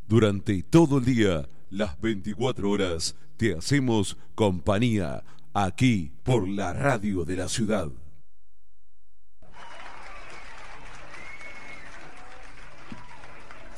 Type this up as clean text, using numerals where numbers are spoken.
Durante todo el día, las 24 horas, te hacemos compañía aquí por la radio de la ciudad.